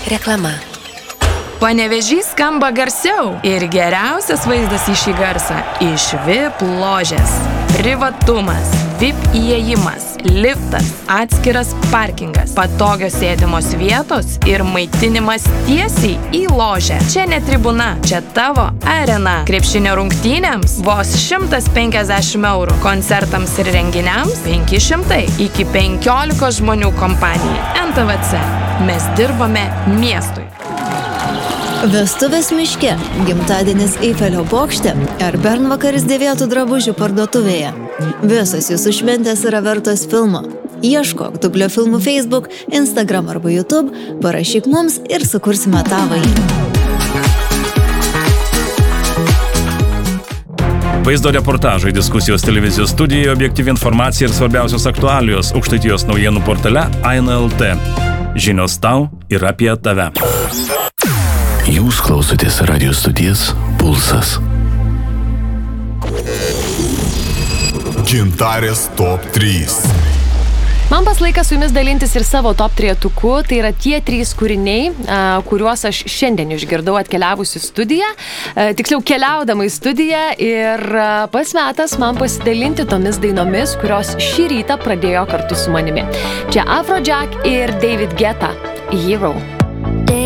Reklama. Panevėžys skamba garsiau ir geriausias vaizdas į šį garsą iš VIP ložės. Privatumas, VIP įėjimas, liftas, atskiras parkingas, patogios sėdimos vietos ir maitinimas tiesiai į ložę. Čia ne tribuna, čia tavo arena. Krepšinio rungtynėms vos 150 €, koncertams ir renginiams 500, iki 15 žmonių kompanijai. NTVC. Mes dirbame miestui. Vestuvės miške, gimtadienis Eifelio bokšte ar bernvakaris dėvėtų drabužių parduotuvėje. Visos jūsų šventės yra vertos filmo. Ieškok Dublio filmų Facebook, Instagram arba YouTube, parašyk mums ir sukursime tavąjį. Vaizdo reportažai, diskusijos televizijos studijoje, objektyvi informacija ir svarbiausios aktualijos Aukštaitijos naujienų portale Aina LT. Žinios tau ir apie tave. Jūs klausotės radio stoties Pulsas. Gintarės top 3. Man pas laikas su jumis dalintis ir savo top 3-tuku. Tai yra tie 3 kūriniai, kuriuos aš šiandien išgirdau atkeliavusi į studiją. Tiksliau, keliaudama į studiją ir pats metas man pasidalinti tomis dainomis, kurios šį rytą pradėjo kartu su manimi. Čia Afrojack ir David Guetta, Hero.